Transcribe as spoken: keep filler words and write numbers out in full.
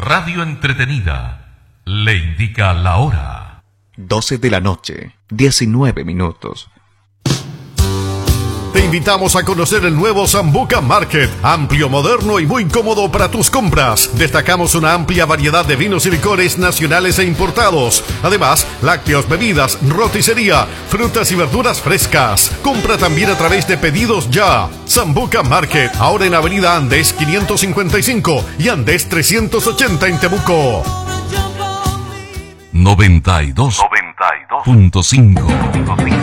radio entretenida le indica la hora. doce de la noche, diecinueve minutos. Te invitamos a conocer el nuevo Sambuca Market, amplio, moderno y muy cómodo para tus compras. Destacamos una amplia variedad de vinos y licores nacionales e importados. Además, lácteos, bebidas, roticería, frutas y verduras frescas. Compra también a través de Pedidos Ya. Sambuca Market, ahora en Avenida Andes quinientos cincuenta y cinco y Andes trescientos ochenta en Temuco. noventa y dos punto cinco